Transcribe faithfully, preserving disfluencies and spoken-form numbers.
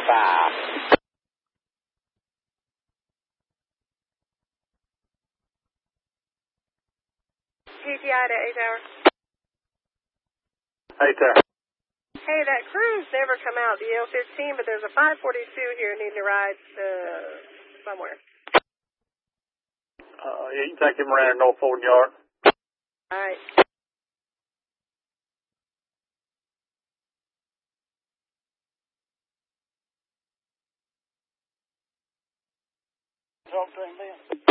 five. G T I to eight hour. eight hour. Hey, that crew's never come out, the L fifteen, but there's a five forty-two here needing to ride uh, somewhere. Uh, yeah, you can take him around North Fulton Yard. All right. Talk to him then.